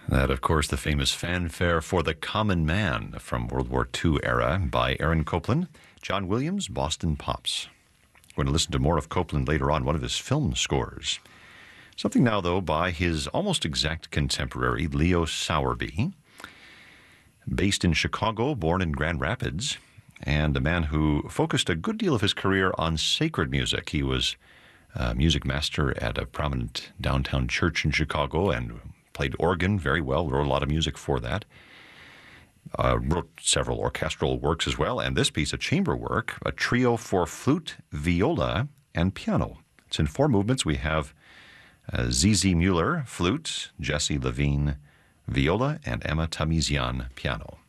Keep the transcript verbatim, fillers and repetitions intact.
That, of course, the famous fanfare for the Common Man from World War Two era by Aaron Copland. John Williams, Boston Pops. We're going to listen to more of Copland later on, one of his film scores. Something now, though, by his almost exact contemporary, Leo Sowerby. Based in Chicago, born in Grand Rapids, and a man who focused a good deal of his career on sacred music. He was a music master at a prominent downtown church in Chicago and played organ very well, wrote a lot of music for that. Uh, wrote several orchestral works as well, and this piece, a chamber work, a trio for flute, viola, and piano. It's in four movements. We have uh, Zizi Mueller, flute, Jesse Levine, viola, and Emma Tamizian, piano.